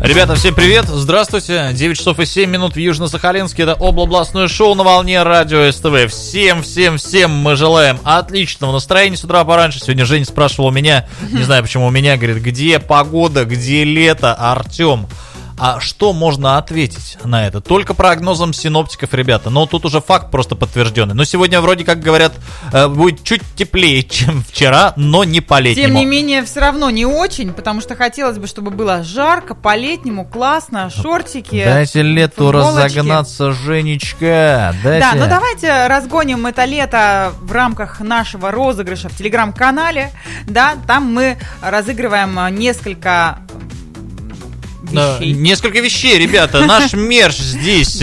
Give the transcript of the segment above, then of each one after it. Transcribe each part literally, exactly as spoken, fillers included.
Ребята, всем привет, здравствуйте, девять часов и семь минут в Южно-Сахалинске, это областное шоу на волне радио СТВ. Всем, всем, всем мы желаем отличного настроения с утра пораньше. Сегодня Женя спрашивал у меня, не знаю почему у меня, говорит, где погода, где лето, Артем. А что можно ответить на это? Только прогнозом синоптиков, ребята. Но тут уже факт просто подтвержденный. Но сегодня вроде как говорят, будет чуть теплее, чем вчера, но не по-летнему. Тем не менее, все равно не очень, потому что хотелось бы, чтобы было жарко, по-летнему, классно, шортики. Дайте лету футболочки. Разогнаться, Женечка. Дайте. Да, ну давайте разгоним это лето в рамках нашего розыгрыша в телеграм-канале. Да, там мы разыгрываем несколько... Вещей. Несколько вещей, ребята. Наш мерч здесь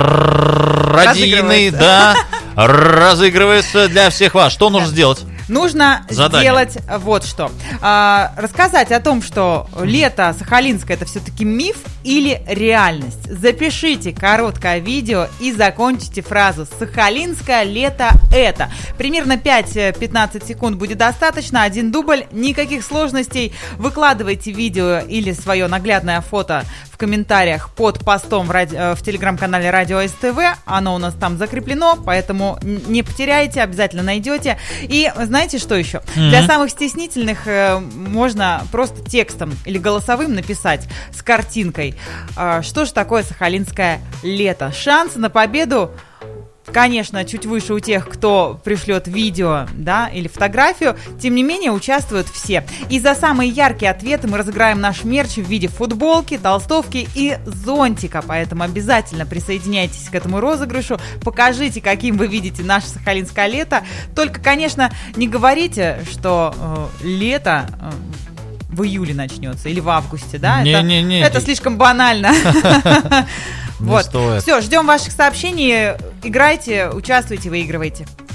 радийный, да, разыгрывается для всех вас. Что нужно сделать? Нужно Задание. сделать вот что. А, рассказать о том, что лето Сахалинское — это все-таки миф или реальность. Запишите короткое видео и закончите фразу «Сахалинское лето это». Примерно пять-пятнадцать секунд будет достаточно. Один дубль, никаких сложностей. Выкладывайте видео или свое наглядное фото в комментариях под постом в, ради... в телеграм-канале Радио СТВ. Оно у нас там закреплено, поэтому не потеряйте, обязательно найдете. И знаете, что еще? Mm-hmm. Для самых стеснительных э, можно просто текстом или голосовым написать с картинкой, э, что же такое сахалинское лето. Шансы на победу, конечно, чуть выше у тех, кто пришлет видео, да, или фотографию. Тем не менее, участвуют все. И за самые яркие ответы мы разыграем наш мерч в виде футболки, толстовки и зонтика. Поэтому обязательно присоединяйтесь к этому розыгрышу. Покажите, каким вы видите наше сахалинское лето. Только, конечно, не говорите, что э, лето... Э, в июле начнется или в августе, да? Не, это, не, не, это не. слишком банально. Вот. Стоит. Все, ждем ваших сообщений. Играйте, участвуйте, выигрывайте.